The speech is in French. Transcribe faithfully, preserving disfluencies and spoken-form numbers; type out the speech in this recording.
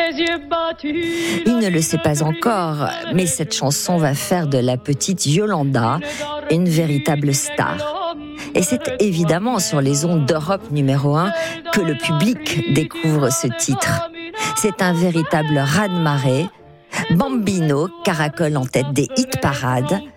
les yeux battus. Il ne le sait pas encore, mais cette chanson va faire de la petite Yolanda une véritable star. Et c'est évidemment sur les ondes d'Europe numéro un que le public découvre ce titre. C'est un véritable raz-de-marée. Bambino caracole en tête des hit-parades